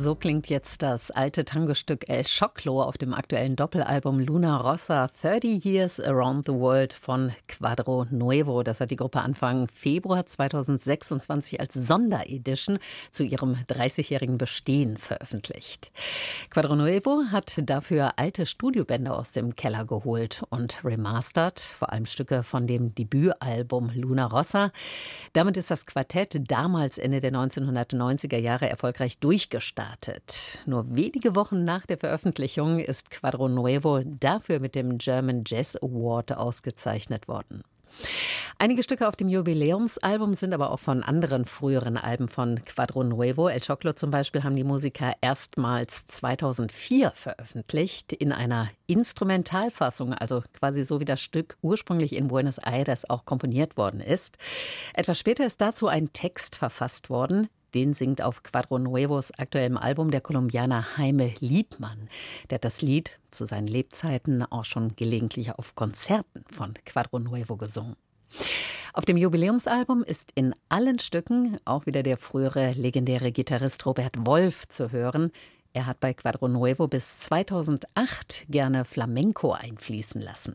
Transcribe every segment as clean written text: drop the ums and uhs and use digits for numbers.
So klingt jetzt das alte Tangostück El Choclo auf dem aktuellen Doppelalbum Luna Rossa 30 Years Around the World von Quadro Nuevo. Das hat die Gruppe Anfang Februar 2026 als Sonderedition zu ihrem 30-jährigen Bestehen veröffentlicht. Quadro Nuevo hat dafür alte Studiobände aus dem Keller geholt und remastert, vor allem Stücke von dem Debütalbum Luna Rossa. Damit ist das Quartett damals Ende der 1990er Jahre erfolgreich durchgestartet. Nur wenige Wochen nach der Veröffentlichung ist Quadro Nuevo dafür mit dem German Jazz Award ausgezeichnet worden. Einige Stücke auf dem Jubiläumsalbum sind aber auch von anderen früheren Alben von Quadro Nuevo. El Choclo zum Beispiel haben die Musiker erstmals 2004 veröffentlicht in einer Instrumentalfassung, also quasi so wie das Stück ursprünglich in Buenos Aires auch komponiert worden ist. Etwas später ist dazu ein Text verfasst worden. Den singt auf Quadro Nuevos aktuellem Album der Kolumbianer Jaime Liebmann. Der hat das Lied zu seinen Lebzeiten auch schon gelegentlich auf Konzerten von Quadro Nuevo gesungen. Auf dem Jubiläumsalbum ist in allen Stücken auch wieder der frühere legendäre Gitarrist Robert Wolf zu hören. Er hat bei Quadro Nuevo bis 2008 gerne Flamenco einfließen lassen.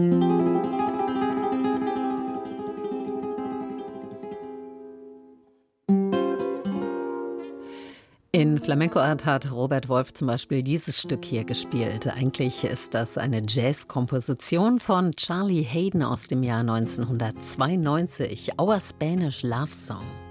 In Flamenco-Art hat Robert Wolf zum Beispiel dieses Stück hier gespielt. Eigentlich ist das eine Jazz-Komposition von Charlie Haden aus dem Jahr 1992, Our Spanish Love Song.